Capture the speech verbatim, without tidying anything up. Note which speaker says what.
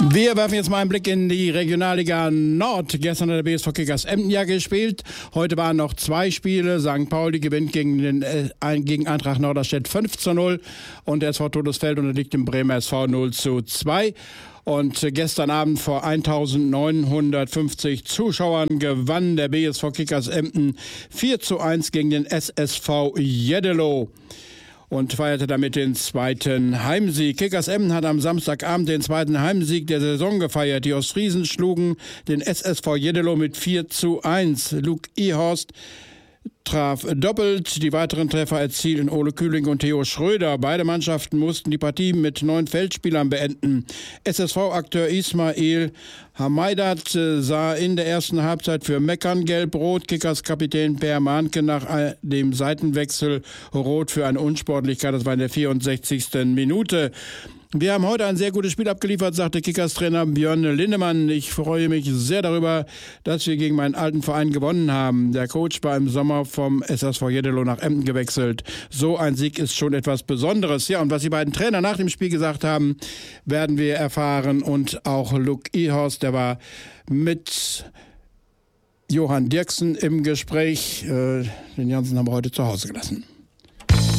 Speaker 1: Wir werfen jetzt mal einen Blick in die Regionalliga Nord. Gestern hat der B S V Kickers Emden ja gespielt. Heute waren noch zwei Spiele. Sankt Pauli gewinnt gegen, den, äh, gegen Eintracht Norderstedt fünf zu null. Und der S V Todesfeld unterliegt dem Bremer S V null zu zwei. Und gestern Abend vor eintausendneunhundertfünfzig Zuschauern gewann der B S V Kickers Emden vier zu eins gegen den S S V Jeddelo und feierte damit den zweiten Heimsieg. Kickers Emden hat am Samstagabend den zweiten Heimsieg der Saison gefeiert. Die Ostfriesen schlugen den S S V Jeddelo mit vier zu eins. Luke Ehorst traf doppelt. Die weiteren Treffer erzielten Ole Kühling und Theo Schröder. Beide Mannschaften mussten die Partie mit neun Feldspielern beenden. S S V-Akteur Ismail Hamaidat sah in der ersten Halbzeit für Meckern gelb-rot. Kickers-Kapitän Per Mahnke nach dem Seitenwechsel rot für eine Unsportlichkeit. Das war in der vierundsechzigsten Minute. Wir haben heute ein sehr gutes Spiel abgeliefert, sagte Kickers-Trainer Björn Lindemann. Ich freue mich sehr darüber, dass wir gegen meinen alten Verein gewonnen haben. Der Coach war im Sommer vom S S V Jeddelo nach Emden gewechselt. So ein Sieg ist schon etwas Besonderes. Ja, und was die beiden Trainer nach dem Spiel gesagt haben, werden wir erfahren. Und auch Luke Ehorst, der war mit Johann Dirksen im Gespräch. Den Jansen haben wir heute zu Hause gelassen.